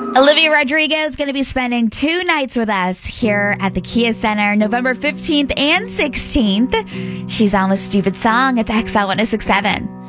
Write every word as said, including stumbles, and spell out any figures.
Olivia Rodrigo is going to be spending two nights with us here at the Kia Center, November fifteenth and sixteenth. She's on with Stupid Song. It's X L one oh six point seven.